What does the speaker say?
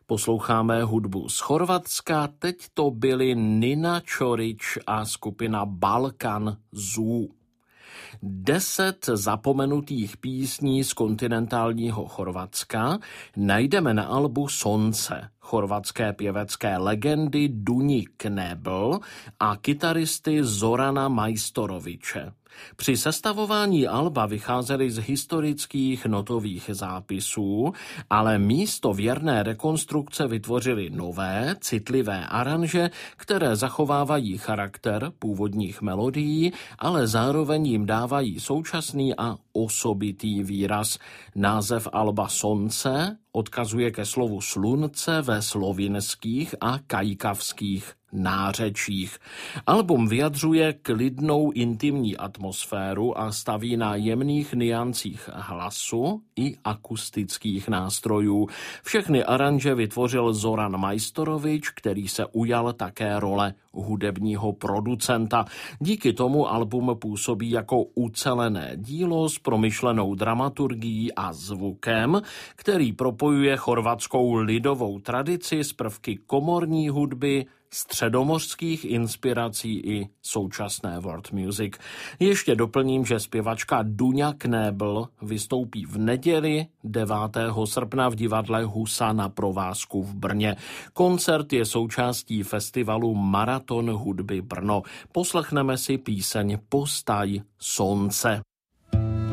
Posloucháme hudbu z Chorvatska, teď to byli Nina Čorić a skupina Balkan Zoo. 10 zapomenutých písní z kontinentálního Chorvatska najdeme na albu Sonce chorvatské pěvecké legendy Dunji Knebel a kytaristy Zorana Majstoroviče. Při sestavování alba vycházeli z historických notových zápisů, ale místo věrné rekonstrukce vytvořili nové, citlivé aranže, které zachovávají charakter původních melodií, ale zároveň jim dávají současný a osobitý výraz. Název alba Sonce odkazuje ke slovu slunce ve slovinských a kajkavských nářečích. Album vyjadřuje klidnou intimní atmosféru a staví na jemných niancích hlasu i akustických nástrojů. Všechny aranže vytvořil Zoran Majstorovič, který se ujal také role hudebního producenta. Díky tomu album působí jako ucelené dílo s promyšlenou dramaturgií a zvukem, který propojuje chorvatskou lidovou tradici s prvky komorní hudby, středomořských inspirací i současné world music. Ještě doplním, že zpěvačka Dunja Knebel vystoupí v neděli 9. srpna v divadle Husa na Provázku v Brně. Koncert je součástí festivalu Maraton hudby Brno. Poslechneme si píseň Postaj Sonce.